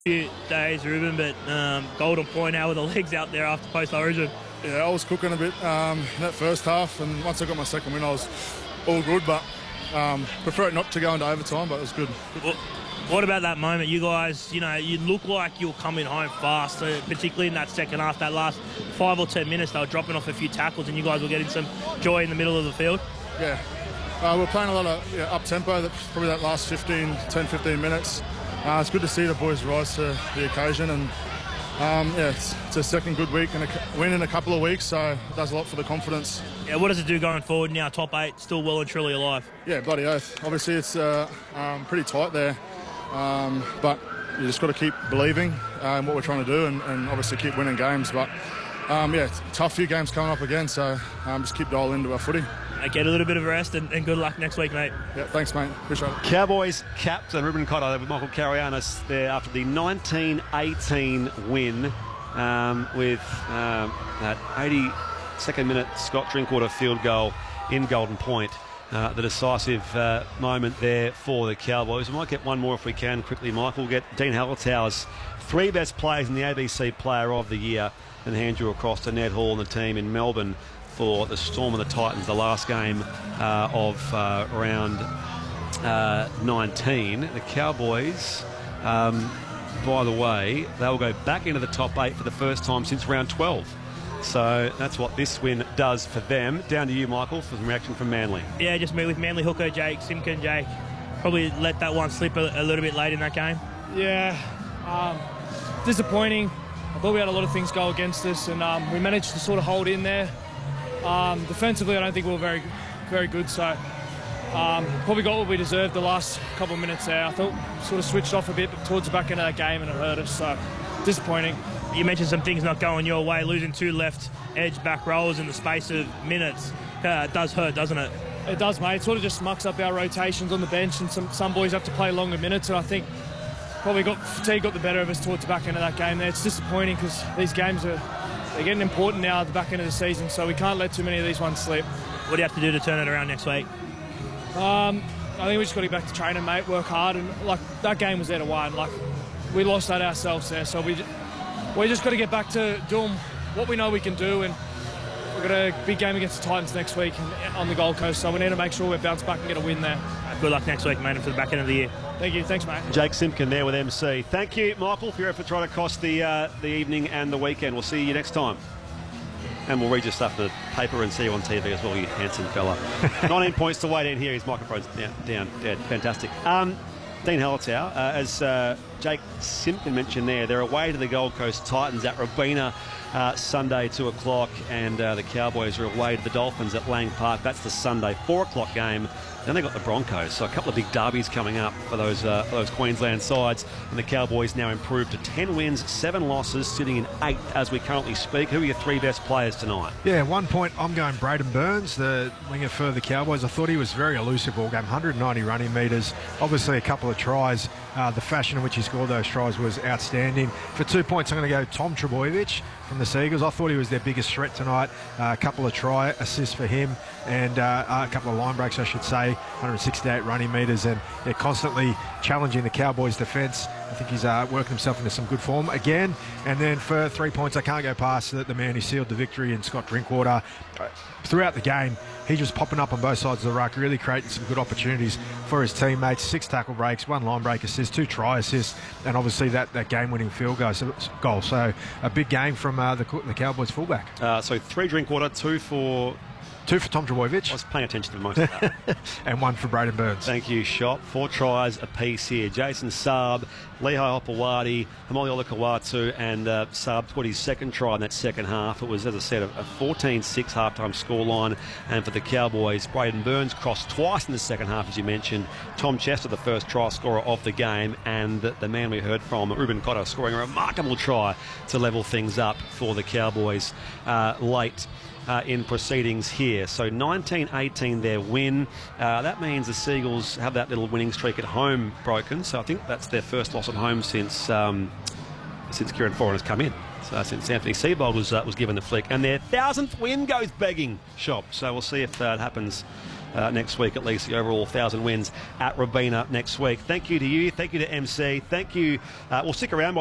Few days, Ruben, but Golden Point now with the legs out there after post-origin. Yeah, I was cooking a bit in that first half, and once I got my second win, I was all good, but prefer it not to go into overtime, but it was good. Well, what about that moment? You guys, you look like you were coming home fast, particularly in that second half, that last 5 or 10 minutes, they were dropping off a few tackles and you guys were getting some joy in the middle of the field. Yeah, we're playing a lot of up-tempo, probably that last 10, 15 minutes. It's good to see the boys rise to the occasion, and it's a second good week and a win in a couple of weeks, so it does a lot for the confidence. Yeah, what does it do going forward now? Top 8, still well and truly alive. Yeah, bloody oath. Obviously, it's pretty tight there, but you just got to keep believing in what we're trying to do, and obviously keep winning games. But tough few games coming up again, so just keep dialing into our footy. Get a little bit of rest and good luck next week, mate. Yeah, thanks, mate. Appreciate it. Cowboys captain Ruben Cotter with Michael Carayannis there after the 1918 win with that 82nd minute Scott Drinkwater field goal in Golden Point. The decisive moment there for the Cowboys. We might get one more if we can quickly, Michael. We'll get Dean Hallertauer's 3 best players in the ABC Player of the Year and hand you across to Ned Hall and the team in Melbourne for the Storm and the Titans, the last game of round 19. The Cowboys, by the way, they'll go back into the top 8 for the first time since round 12. So that's what this win does for them. Down to you, Michael, for some reaction from Manly. Yeah, just with Manly hooker Jake Simpkin. Jake probably let that one slip a little bit late in that game. Yeah, disappointing. I thought we had a lot of things go against us, and we managed to sort of hold in there. Defensively, I don't think we were very, very good, so probably got what we deserved the last couple of minutes there. I thought sort of switched off a bit towards the back end of that game, and it hurt us, so disappointing. You mentioned some things not going your way, losing 2 left edge back rows in the space of minutes. It does hurt, doesn't it? It does, mate. It sort of just mucks up our rotations on the bench, and some boys have to play longer minutes, and I think probably fatigue got the better of us towards the back end of that game there. It's disappointing because these games they're getting important now at the back end of the season, so we can't let too many of these ones slip. What do you have to do to turn it around next week? I think we just got to get back to training, mate, work hard, and that game was there to win. We lost that ourselves there, so we just got to get back to doing what we know we can do, and we've got a big game against the Titans next week on the Gold Coast, so we need to make sure we bounce back and get a win there. Good luck next week, mate, and for the back end of the year. Thank you. Thanks, mate. Jake Simpkin there with MC. Thank you, Michael, for your effort trying to cross the evening and the weekend. We'll see you next time. And we'll read your stuff in the paper and see you on TV as well, you handsome fella. 19 points to wait in here. His microphone's down. Fantastic. Dean Hallertauer, as Jake Simpkin mentioned there, they're away to the Gold Coast Titans at Robina Sunday, 2 o'clock, and the Cowboys are away to the Dolphins at Lang Park. That's the Sunday 4 o'clock game. Then they got the Broncos, so a couple of big derbies coming up for those Queensland sides. And the Cowboys now improved to 10 wins, 7 losses, sitting in 8th as we currently speak. Who are your 3 best players tonight? Yeah, 1 point, I'm going Braden Burns, the winger for the Cowboys. I thought he was very elusive all game, 190 running metres, obviously a couple of tries. The fashion in which he scored those tries was outstanding. For 2 points, I'm going to go Tom Trbojevic from the Seagulls. I thought he was their biggest threat tonight. A couple of try assists for him, and a couple of line breaks, I should say. 168 running metres, and they're constantly challenging the Cowboys' defence. I think he's working himself into some good form again. And then for 3 points, I can't go past the man who sealed the victory in Scott Drinkwater. Throughout the game, he was popping up on both sides of the ruck, really creating some good opportunities for his teammates. 6 tackle breaks, 1 line break assist, 2 try assists, and obviously that game-winning field goal. So a big game from the Cowboys fullback. So 3 Drinkwater, 2 for Tom Trbojevic. I was paying attention to most of that. And 1 for Braden Burns. Thank you, Shop. 4 tries apiece here. Jason Saab, Lehigh Hopewadi, Hamoli Olakawatu, and Saab scored his 2nd try in that second half. It was, as I said, a 14-6 halftime scoreline. And for the Cowboys, Braden Burns crossed twice in the second half, as you mentioned. Tom Chester, the first try scorer of the game, and the man we heard from, Ruben Cotter, scoring a remarkable try to level things up for the Cowboys late in proceedings here. So 19-18 their win. That means the Seagulls have that little winning streak at home broken. So I think that's their first loss at home since Kieran Foran has come in. So since Anthony Seibold was given the flick. And their 1,000th win goes begging, Shop. So we'll see if that happens next week, at least the overall 1,000 wins at Robina next week. Thank you to you. Thank you to MC. Thank you. We'll stick around.